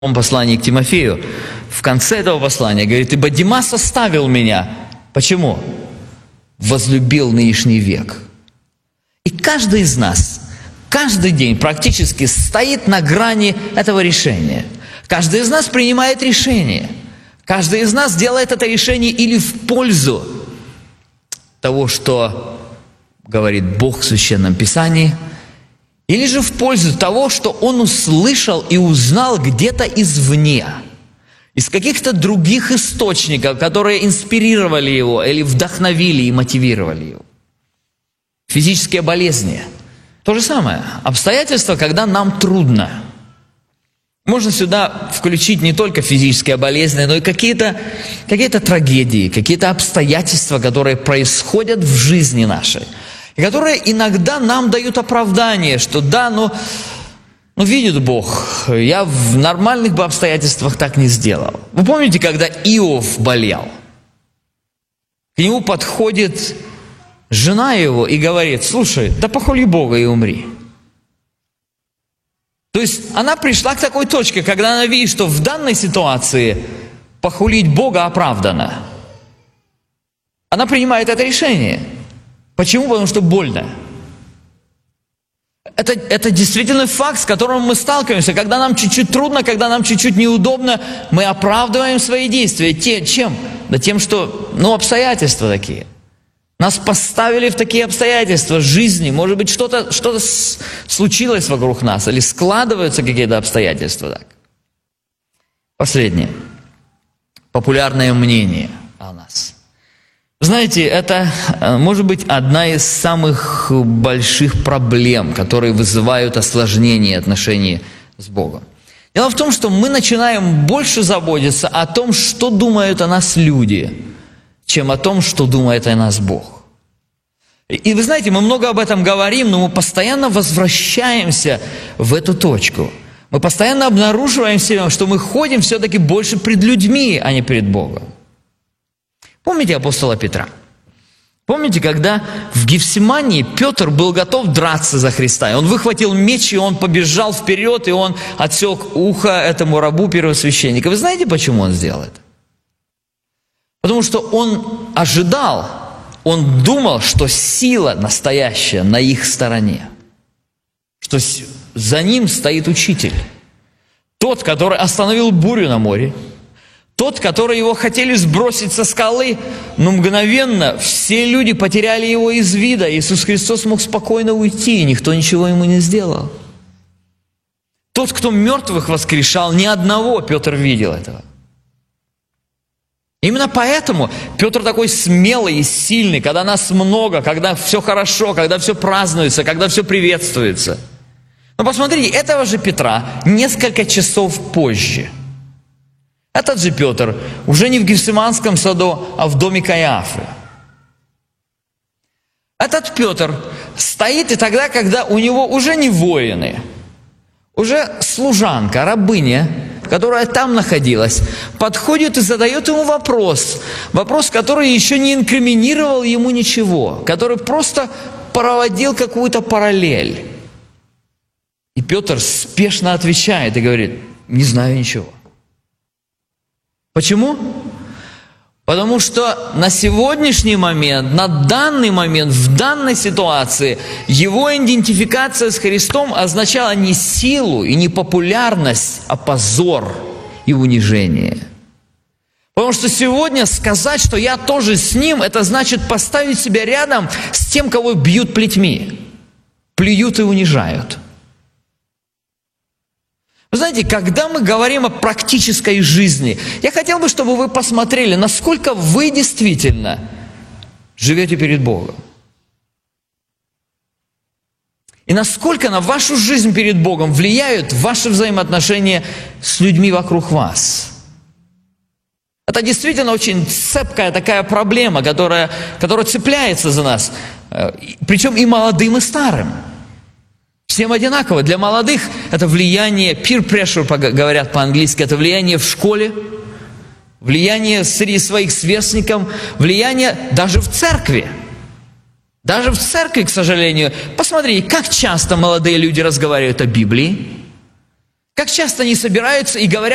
послании к Тимофею, в конце этого послания говорит: «Ибо Димас оставил меня». Почему? Возлюбил нынешний век. И каждый из нас, каждый день практически стоит на грани этого решения. Каждый из нас принимает решение. Каждый из нас делает это решение или в пользу того, что говорит Бог в Священном Писании, или же в пользу того, что он услышал и узнал где-то извне, из каких-то других источников, которые инспирировали его или вдохновили и мотивировали его. Физические болезни. То же самое. Обстоятельства, когда нам трудно. Можно сюда включить не только физические болезни, но и какие-то трагедии, какие-то обстоятельства, которые происходят в жизни нашей. И которые иногда нам дают оправдание, что да, но видит Бог, я в нормальных бы обстоятельствах так не сделал. Вы помните, когда Иов болел? К нему подходит жена его и говорит: слушай, да похули Бога и умри. То есть она пришла к такой точке, когда она видит, что в данной ситуации похулить Бога оправдано. Она принимает это решение. Почему? Потому что больно. Это действительно факт, с которым мы сталкиваемся. Когда нам чуть-чуть трудно, когда нам чуть-чуть неудобно, мы оправдываем свои действия. Чем? Да тем, что, обстоятельства такие. Нас поставили в такие обстоятельства жизни. Может быть, что-то случилось вокруг нас, или складываются какие-то обстоятельства так. Последнее. Популярное мнение о нас. Знаете, это может быть одна из самых больших проблем, которые вызывают осложнение отношений с Богом. Дело в том, что мы начинаем больше заботиться о том, что думают о нас люди, чем о том, что думает о нас Бог. И вы знаете, мы много об этом говорим, но мы постоянно возвращаемся в эту точку. Мы постоянно обнаруживаем в себе, что мы ходим все-таки больше пред людьми, а не перед Богом. Помните апостола Петра? Помните, когда в Гефсимании Петр был готов драться за Христа? И он выхватил меч, и он побежал вперед, и он отсек ухо этому рабу первосвященника. Вы знаете, почему он сделал это? Потому что он ожидал, он думал, что сила настоящая на их стороне. Что за ним стоит учитель. Тот, который остановил бурю на море. Тот, который его хотели сбросить со скалы, но мгновенно все люди потеряли его из вида. Иисус Христос мог спокойно уйти, и никто ничего ему не сделал. Тот, кто мертвых воскрешал, ни одного Петр видел этого. Именно поэтому Петр такой смелый и сильный, когда нас много, когда все хорошо, когда все празднуется, когда все приветствуется. Но посмотрите, этого же Петра несколько часов позже. Этот же Петр уже не в Гефсиманском саду, а в доме Каиафы. Этот Петр стоит и тогда, когда у него уже не воины, уже служанка, рабыня, которая там находилась, подходит и задает ему вопрос, который еще не инкриминировал ему ничего, который просто проводил какую-то параллель. И Петр спешно отвечает и говорит: не знаю ничего. Почему? Потому что на сегодняшний момент, на данный момент, в данной ситуации, его идентификация с Христом означала не силу и не популярность, а позор и унижение. Потому что сегодня сказать, что я тоже с ним, это значит поставить себя рядом с тем, кого бьют плетьми, плюют и унижают. Вы знаете, когда мы говорим о практической жизни, я хотел бы, чтобы вы посмотрели, насколько вы действительно живете перед Богом. И насколько на вашу жизнь перед Богом влияют ваши взаимоотношения с людьми вокруг вас. Это действительно очень цепкая такая проблема, которая цепляется за нас, причем и молодым, и старым. Всем одинаково. Для молодых это влияние, peer pressure, говорят по-английски, это влияние в школе, влияние среди своих сверстников, влияние даже в церкви. Даже в церкви, к сожалению. Посмотрите, как часто молодые люди разговаривают о Библии, как часто они собираются и говорят